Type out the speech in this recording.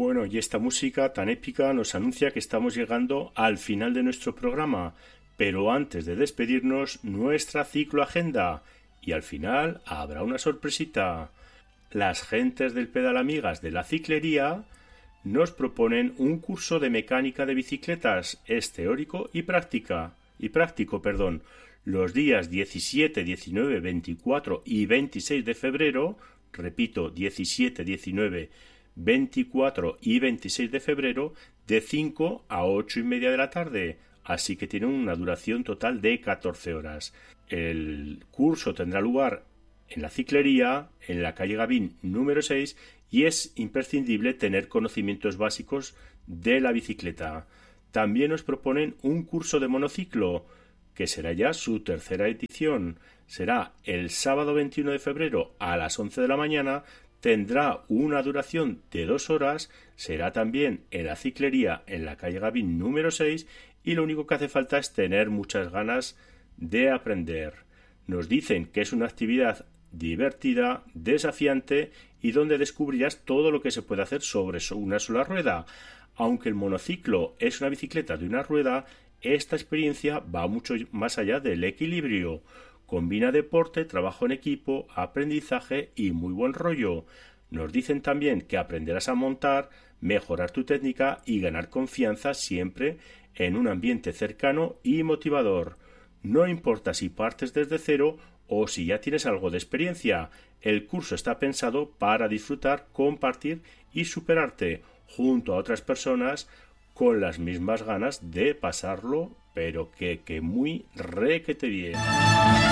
Bueno, y esta música tan épica nos anuncia que estamos llegando al final de nuestro programa, pero antes de despedirnos, nuestra cicloagenda, y al final habrá una sorpresita. Las gentes del Pedalamigas de la Ciclería nos proponen un curso de mecánica de bicicletas, es teórico y práctico, los días 17, 19, 24 y 26 de febrero, repito, 17, 19, 24 y 26 de febrero, de 5 a 8 y media de la tarde, así que tiene una duración total de 14 horas. El curso tendrá lugar en la Ciclería, en la calle Gavín número 6, y es imprescindible tener conocimientos básicos de la bicicleta. También nos proponen un curso de monociclo, que será ya su tercera edición. Será el sábado 21 de febrero a las 11 de la mañana, tendrá una duración de 2 horas, será también en la Ciclería, en la calle Gavín número 6, y lo único que hace falta es tener muchas ganas de aprender. Nos dicen que es una actividad divertida, desafiante y donde descubrirás todo lo que se puede hacer sobre una sola rueda. Aunque el monociclo es una bicicleta de una rueda, esta experiencia va mucho más allá del equilibrio. Combina deporte, trabajo en equipo, aprendizaje y muy buen rollo. Nos dicen también que aprenderás a montar, mejorar tu técnica y ganar confianza siempre en un ambiente cercano y motivador. No importa si partes desde cero o si ya tienes algo de experiencia, el curso está pensado para disfrutar, compartir y superarte junto a otras personas con las mismas ganas de pasarlo, pero que muy requete bien.